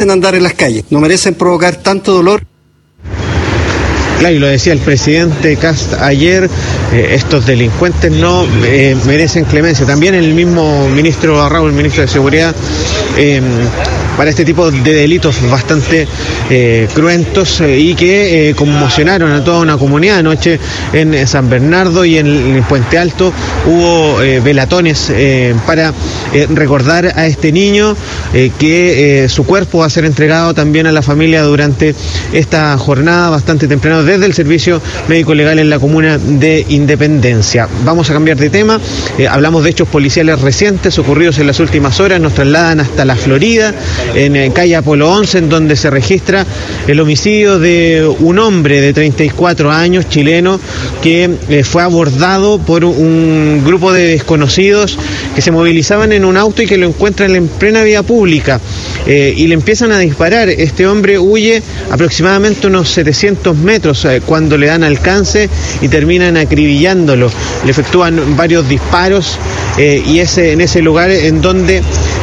merecen andar en las calles, no merecen provocar tanto dolor. Claro, y lo decía el presidente Kast ayer, estos delincuentes no merecen clemencia. También el mismo ministro Arrau, el ministro de Seguridad, para este tipo de delitos bastante cruentos y que conmocionaron a toda una comunidad. Anoche en San Bernardo y en Puente Alto hubo velatones para recordar a este niño, que su cuerpo va a ser entregado también a la familia durante esta jornada bastante temprano desde el Servicio Médico Legal en la comuna de Independencia. Vamos a cambiar de tema. Hablamos de hechos policiales recientes ocurridos en las últimas horas. Nos trasladan hasta la Florida, en calle Apolo 11, en donde se registra el homicidio de un hombre de 34 años, chileno, que fue abordado por un grupo de desconocidos que se movilizaban en un auto y que lo encuentran en plena vía pública y le empiezan a disparar. Este hombre huye aproximadamente unos 700 metros cuando le dan alcance y terminan acribillándolo. Le efectúan varios disparos y es en ese lugar en donde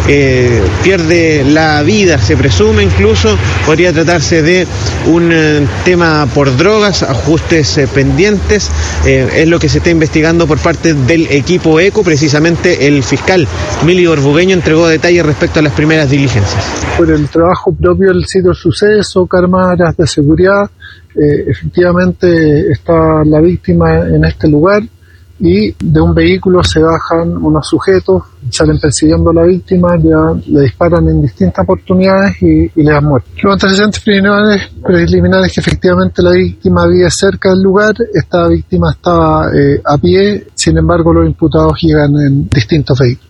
pierde la vida. Se presume incluso podría tratarse de un tema por drogas, ajustes pendientes. Es lo que se está investigando por parte del equipo ECO. Precisamente el fiscal Milly Orbugueño entregó detalles respecto a las primeras diligencias. Por el trabajo propio del sitio del suceso, cámaras de seguridad, efectivamente está la víctima en este lugar y de un vehículo se bajan unos sujetos, salen persiguiendo a la víctima, ya le disparan en distintas oportunidades y le dan muerte. Los antecedentes preliminares que efectivamente la víctima vive cerca del lugar, esta víctima estaba a pie, sin embargo los imputados llegan en distintos vehículos.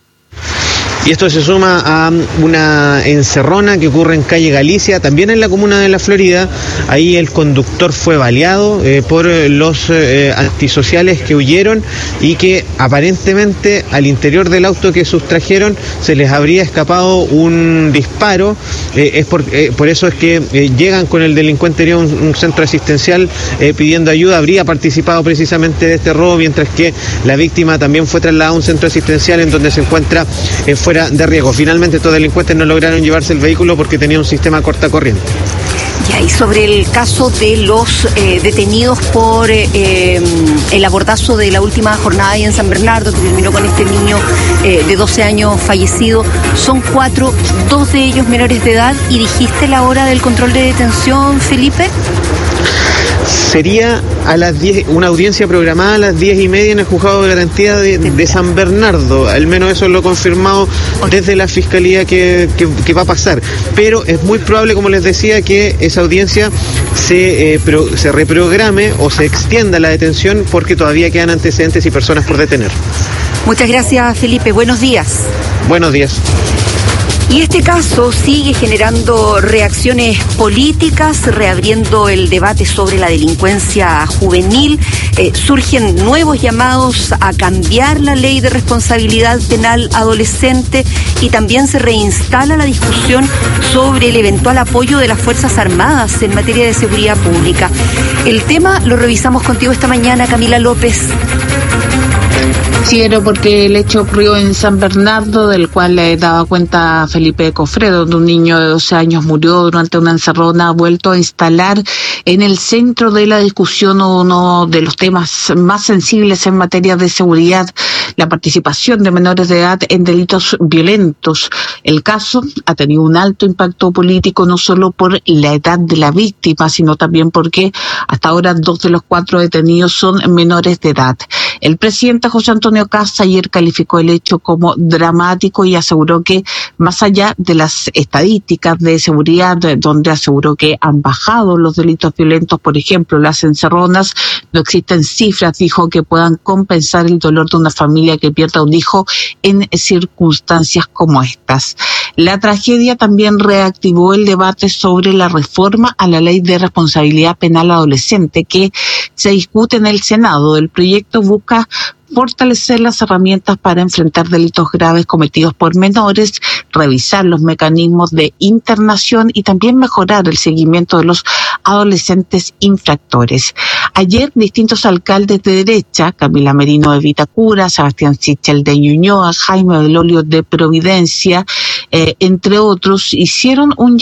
Y esto se suma a una encerrona que ocurre en calle Galicia, también en la comuna de La Florida. Ahí el conductor fue baleado por los antisociales que huyeron y que aparentemente al interior del auto que sustrajeron se les habría escapado un disparo. Por eso es que llegan con el delincuente a un centro asistencial pidiendo ayuda. Habría participado precisamente de este robo, mientras que la víctima también fue trasladada a un centro asistencial en donde se encuentra fuera de riesgo. Finalmente estos delincuentes no lograron llevarse el vehículo porque tenía un sistema cortacorriente. Ya, y sobre el caso de los detenidos por el abordazo de la última jornada ahí en San Bernardo, que terminó con este niño de 12 años fallecido, son 4, 2 de ellos menores de edad. ¿Y dijiste la hora del control de detención, Felipe? Sería a las 10, una audiencia programada a las 10:30 en el juzgado de garantía de San Bernardo. Al menos eso es lo confirmado desde la fiscalía que va a pasar. Pero es muy probable, como les decía, que esa audiencia se reprograme o se extienda la detención porque todavía quedan antecedentes y personas por detener. Muchas gracias, Felipe. Buenos días. Buenos días. Y este caso sigue generando reacciones políticas, reabriendo el debate sobre la delincuencia juvenil. Surgen nuevos llamados a cambiar la ley de responsabilidad penal adolescente y también se reinstala la discusión sobre el eventual apoyo de las Fuerzas Armadas en materia de seguridad pública. El tema lo revisamos contigo esta mañana, Camila López. Sí, era porque el hecho ocurrió en San Bernardo, del cual daba cuenta Felipe Cofredo, donde un niño de 12 años murió durante una encerrona. Ha vuelto a instalar en el centro de la discusión uno de los temas más sensibles en materia de seguridad, la participación de menores de edad en delitos violentos. El caso ha tenido un alto impacto político, no solo por la edad de la víctima, sino también porque hasta ahora 2 de los 4 detenidos son menores de edad. El presidente José Antonio Kast ayer calificó el hecho como dramático y aseguró que, más allá de las estadísticas de seguridad, donde aseguró que han bajado los delitos violentos, por ejemplo, las encerronas, no existen cifras, dijo, que puedan compensar el dolor de una familia que pierda un hijo en circunstancias como estas. La tragedia también reactivó el debate sobre la reforma a la ley de responsabilidad penal adolescente que se discute en el Senado. El proyecto busca fortalecer las herramientas para enfrentar delitos graves cometidos por menores, revisar los mecanismos de internación y también mejorar el seguimiento de los adolescentes infractores. Ayer, distintos alcaldes de derecha, Camila Merino de Vitacura, Sebastián Sichel de Ñuñoa, Jaime Belolio de Providencia, entre otros, hicieron un